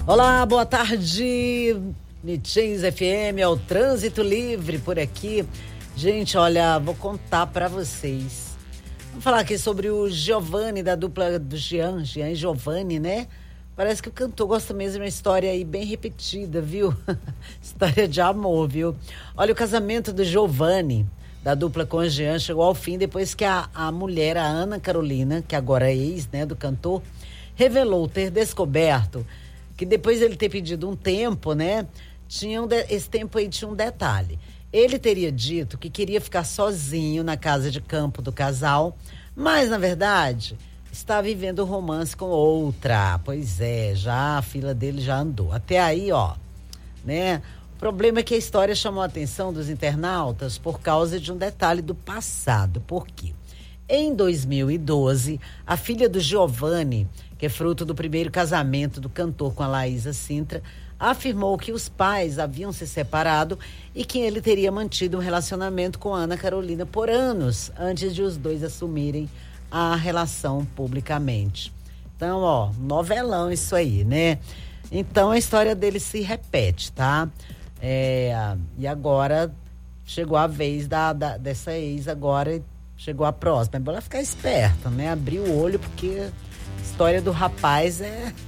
Olá, boa tarde, Nitins FM, é o Trânsito Livre por aqui. Gente, olha, vou contar pra vocês. Vamos falar aqui sobre o Giovanni, da dupla do Jean e Giovanni, né? Parece que o cantor gosta mesmo de uma história aí bem repetida, viu? História de amor, viu? Olha, o casamento do Giovanni, da dupla com o Jean, chegou ao fim depois que a mulher, a Ana Carolina, que agora é ex, né, do cantor, revelou ter descoberto que depois dele ter pedido um tempo, né, esse tempo aí tinha um detalhe. Ele teria dito que queria ficar sozinho na casa de campo do casal, mas, na verdade, está vivendo um romance com outra. Pois é, já a fila dele já andou. Até aí, ó, né? O problema é que a história chamou a atenção dos internautas por causa de um detalhe do passado. Por quê? Em 2012, a filha do Giovanni, que é fruto do primeiro casamento do cantor com a Laísa Sintra, afirmou que os pais haviam se separado e que ele teria mantido um relacionamento com a Ana Carolina por anos, antes de os dois assumirem a relação publicamente. Então, ó, novelão isso aí, né? Então, a história dele se repete, tá? E agora chegou a vez dessa ex, agora chegou a próxima. É bom ela ficar esperta, né? Abrir o olho, porque a história do rapaz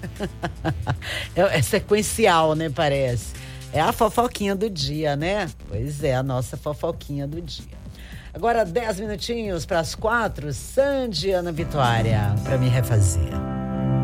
é sequencial, né? Parece. É a fofoquinha do dia, né? Pois é, a nossa fofoquinha do dia. Agora 10 minutinhos para as 4, Sandy Ana Vitória, para me refazer.